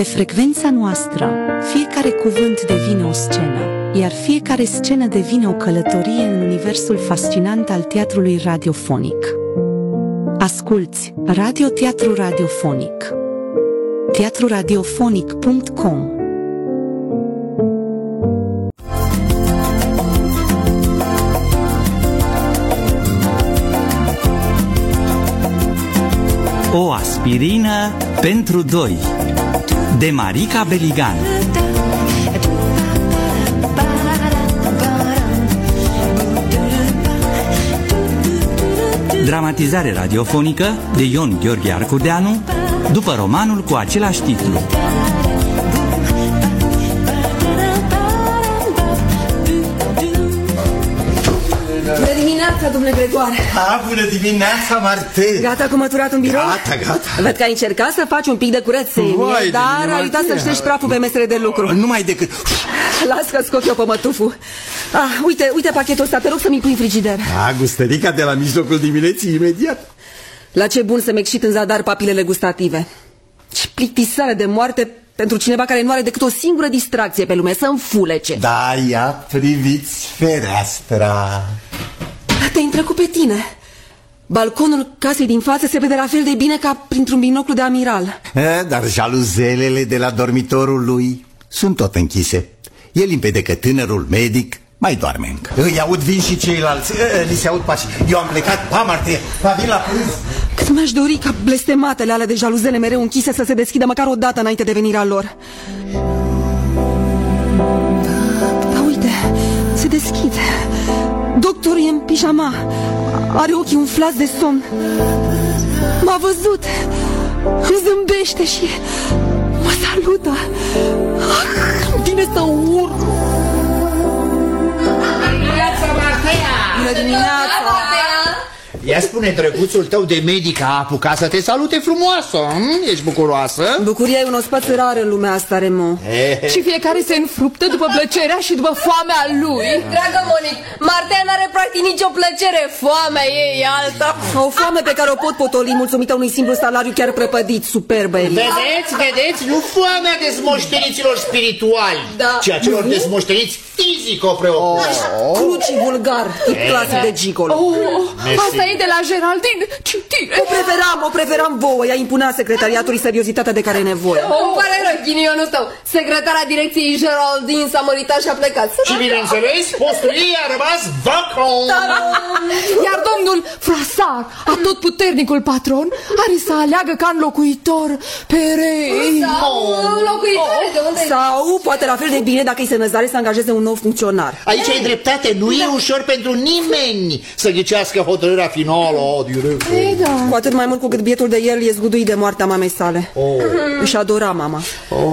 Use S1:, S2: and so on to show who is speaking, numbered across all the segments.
S1: Pe frecvența noastră, fiecare cuvânt devine o scenă, iar fiecare scenă devine o călătorie în universul fascinant al teatrului radiofonic. Asculți Radio Teatru Radiofonic. teatruradiofonic.com.
S2: O aspirină pentru doi, de Marica Beligan. Dramatizare radiofonică de Ion Gheorghe Arcudeanu, după romanul cu același titlu.
S3: Bună dimineața, domnule Gregoare.
S4: Bună dimineața, Martel.
S3: Gata cu măturat în birou?
S4: Gata.
S3: Văd că ai încercat să faci un pic de curățenie, dar ai uitat să ștergi praful pe mesele de lucru.
S4: Numai decât...
S3: Las că scot eu pe mătuful. Uite pachetul ăsta, te rog să-mi pui în frigider.
S4: Gustărica de la mijlocul dimineții, imediat.
S3: La ce bun să-mi excit în zadar papilele gustative. Ce plictisare de moarte pentru cineva care nu are decât o singură distracție pe lume, să înfulece.
S4: Da, ia, priviți fereastra.
S3: Te-ai întrecut pe tine. Balconul casei din față se vede la fel de bine ca printr-un binoclu de amiral.
S4: Dar jaluzelele de la dormitorul lui sunt tot închise. E limpede că tânărul medic mai doarme încă. Îi aud, vin și ceilalți, li se aud pași. Eu am plecat, Marte, vin la prânz.
S3: Cât mi-aș dori ca blestematele alea de jaluzele mereu închise să se deschidă măcar o dată înainte de venirea lor. Da, uite, se deschide. Doctorul e în pijama, are ochii umflați de somn. M-a văzut, îmi zâmbește și mă salută. Vine să url. Bună dimineața!
S5: Ia spune, drăguțul tău de medic a apucat să te salute frumoasă. Ești bucuroasă?
S3: Bucuria e un ospăț rar în lumea asta, Remo.
S6: Și fiecare se înfruptă după plăcerea și după foamea lui.
S7: Dragă Monic, Martea n-are practic nicio plăcere. Foamea ei e alta.
S3: O foame pe care o pot potoli mulțumită unui simplu salariu chiar prăpădit, superbă.
S5: Vedeți? Nu foamea desmoșteniților spirituali, ci a celor desmoșteniți fizic o preocupați.
S3: Cruci vulgar, tip clasic de gigolo.
S6: Asta e de la Geraldine, citire.
S3: O preferam vouă, ea impunea secretariatului seriozitatea de care e nevoie.
S7: Îmi pare rău, ghinionul tău. Secretara direcției Geraldine s-a măritat și a plecat.
S5: Și bineînțeles, postul ei a rămas vacant.
S6: Iar domnul Frasar, atotputernicul patron, are să aleagă ca înlocuitor pe rei.
S7: Înlocuitoare, de unde?
S3: Sau, poate la fel de bine, dacă îi se năzare să angajeze un nou funcționar.
S5: Aici ai dreptate, nu e ușor pentru nimeni să ghicească hotărârea finală.
S3: Cu atât mai mult cu cât bietul de el e zguduit de moartea mamei sale. Își adora mama.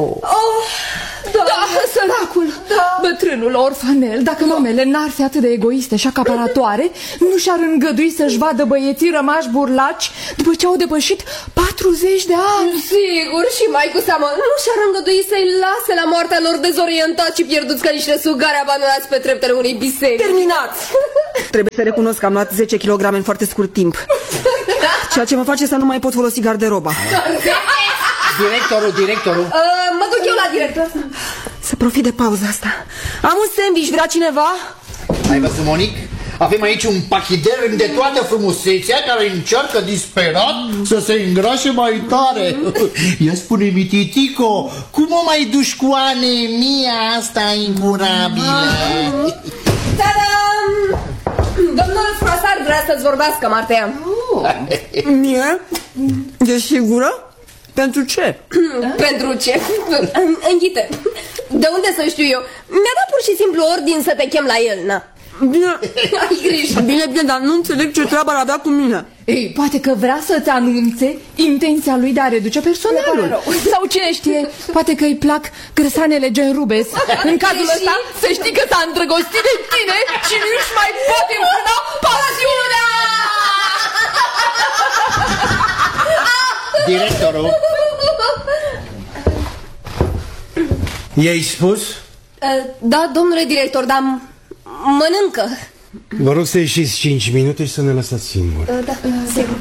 S6: Da, săracul, bătrânul orfanel, dacă mamele n-ar fi atât de egoiste și acaparatoare, nu și-ar îngădui să-și vadă băieții rămași burlaci după ce au depășit 40 de ani.
S7: Sigur, și mai cu seamă, nu și-ar îngădui să-i lase la moartea lor dezorientați și pierduți ca niște sugari abandonați pe treptele unei biserici.
S3: Terminați! Trebuie să recunosc că am luat 10 kg în foarte scurt timp, ceea ce mă face să nu mai pot folosi garderoba.
S5: Directorul.
S7: Mă duc eu la director.
S3: Să profit de pauza asta. Am un sandwich, vrea cineva?
S5: Ai văzut, Monic? Avem aici un pachiderm de toată frumusețea care încearcă disperat să se îngrașe mai tare. Ia spune-mi, Titico, cum o mai duci cu anemia asta incurabilă?
S7: Ta-dam! Domnul Frasar vrea să-ți vorbească, Martea.
S3: Mie? E sigură? Pentru ce?
S7: Pentru ce? Înghite. De unde să știu eu? Mi-a dat pur și simplu ordin să te chem la el, na.
S3: Bine.
S7: Ai grijă.
S3: Bine, dar nu înțeleg ce treabă ar avea cu mine.
S6: Ei, poate că vrea să-ți anunțe intenția lui de a reduce personalul. Sau cine știe, poate că îi plac grăsanele gen Rubes. În cazul ăsta, să știi că s-a îndrăgostit de tine și nu-și mai poate împâna pasiunea!
S5: Directorul.
S4: I-ai spus?
S7: Da, domnule director, dar mănâncă.
S8: Vă rog să ieșiți 5 minute și să ne lăsați singuri.
S7: Da, sigur.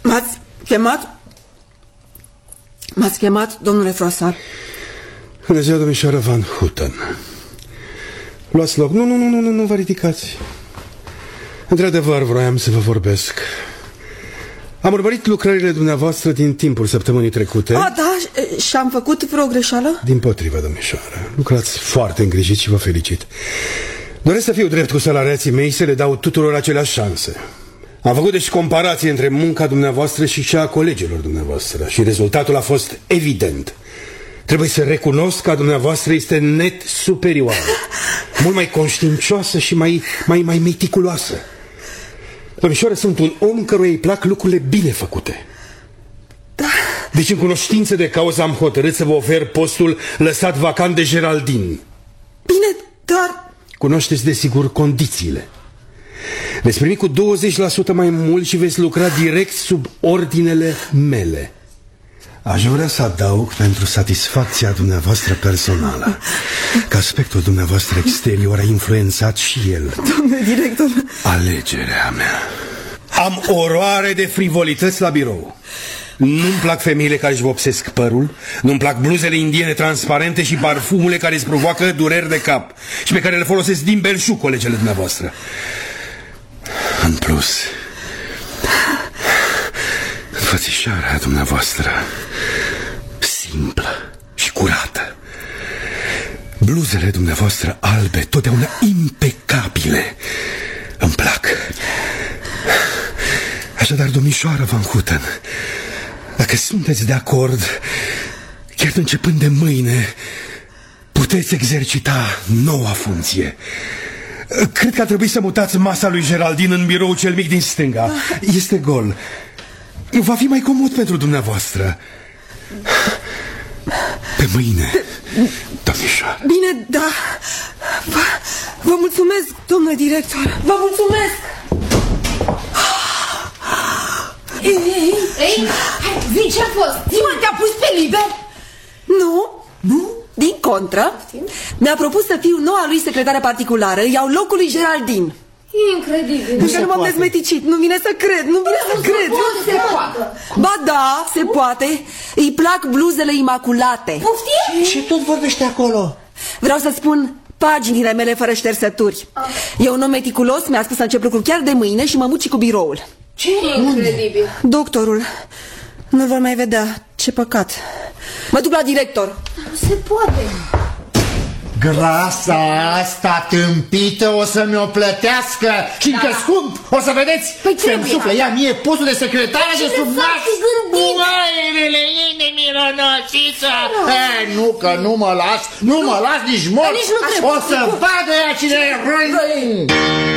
S3: M-ați chemat, domnule Froissart?
S8: Bună ziua, domnișoară Van Houten. Luați loc. Nu vă ridicați. Într-adevăr, vroiam să vă vorbesc. Am urmărit lucrările dumneavoastră din timpul săptămânii trecute.
S3: Da, și-am făcut vreo greșeală?
S8: Dimpotrivă, domnișoară. Lucrați foarte îngrijit și vă felicit. Doresc să fiu drept cu salariații mei, să le dau tuturor aceleași șanse. Am făcut deci comparație între munca dumneavoastră și cea a colegilor dumneavoastră și rezultatul a fost evident. Trebuie să recunosc că a dumneavoastră este net superioară, mult mai conștiincioasă și mai meticuloasă. Domnișoară, sunt un om căruia îi plac lucrurile bine făcute. Deci în cunoștință de cauză am hotărât să vă ofer postul lăsat vacant de Geraldine.
S3: Bine, dar...
S8: Cunoașteți desigur condițiile. Veți primi cu 20% mai mult și veți lucra direct sub ordinele mele. Aș vrea să adaug, pentru satisfacția dumneavoastră personală, că aspectul dumneavoastră exterior a influențat și el,
S3: domnule director,
S8: alegerea mea. Am oroare de frivolități la birou. Nu-mi plac femeile care își vopsesc părul, nu-mi plac bluzele indiene transparente și parfumurile care îți provoacă dureri de cap și pe care le folosesc din belșug colegele dumneavoastră. În plus, înfățișarea dumneavoastră simplă și curată, bluzele dumneavoastră albe, totdeauna impecabile, îmi plac. Așadar, domnișoară Van Houten, dacă sunteți de acord, chiar începând de mâine, puteți exercita noua funcție. Cred că ar trebui să mutați masa lui Geraldine în birou cel mic din stânga. Este gol. Va fi mai comod pentru dumneavoastră. Pe mâine, domnișoară.
S3: Bine, da. Vă mulțumesc, domnule director. Vă mulțumesc.
S6: Ei, zi ce-a fost? Zi-mă, te-a pus pe liber?
S3: Nu, din contră. Mi-a propus să fiu noua lui secretară particulară. Iau locul lui Geraldine.
S7: Incredibil.
S3: Încă nu m-am dezmeticit. Nu vine să cred.
S7: Se poate.
S3: Ba da, se poate. Îi plac bluzele imaculate.
S7: Poftim?
S5: Ce tot vorbește acolo?
S3: Vreau să spun paginile mele fără ștersături. E un om meticulos, mi-a spus să încep lucrul chiar de mâine și mă mut și cu biroul.
S7: Ce incredibil.
S3: Doctorul, nu-l vor mai vedea. Ce păcat. Mă duc la director.
S7: Nu se poate.
S5: Grasa asta tâmpită o să mi-o plătească și încă scump, o să vedeți.
S7: Păi
S5: să-mi sufle ea mie postul de secretară de sub nas. Măirele ei de mironosiță. Nu că nu mă las nici mort. O să vadă ea cine e răi.